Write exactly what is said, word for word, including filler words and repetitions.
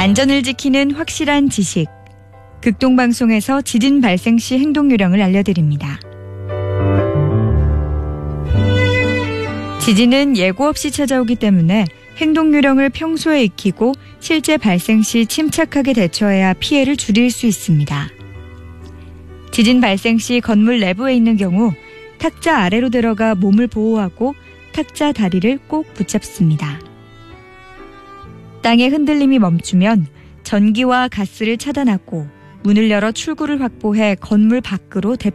안전을 지키는 확실한 지식. 극동방송에서 지진 발생 시 행동 요령을 알려드립니다. 지진은 예고 없이 찾아오기 때문에 행동 요령을 평소에 익히고 실제 발생 시 침착하게 대처해야 피해를 줄일 수 있습니다. 지진 발생 시 건물 내부에 있는 경우 탁자 아래로 들어가 몸을 보호하고 탁자 다리를 꼭 붙잡습니다. 땅의 흔들림이 멈추면 전기와 가스를 차단하고 문을 열어 출구를 확보해 건물 밖으로 대피합니다.